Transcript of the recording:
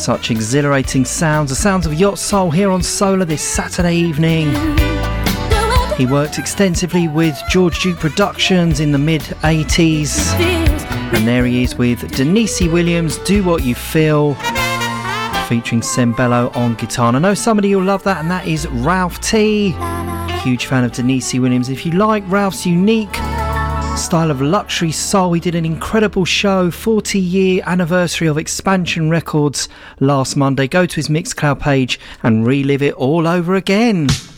such exhilarating sounds. The sounds of Yacht Soul here on Solar this Saturday evening. He worked extensively with George Duke Productions in the mid-80s. And there he is with Denise Williams, Do What You Feel, featuring Sembello on guitar. And I know somebody will love that, and that is Ralph T. Huge fan of Denise Williams. If you like Ralph's unique style of luxury soul, he did an incredible show, 40-year anniversary of Expansion Records last Monday. Go to his Mixcloud page and relive it all over again.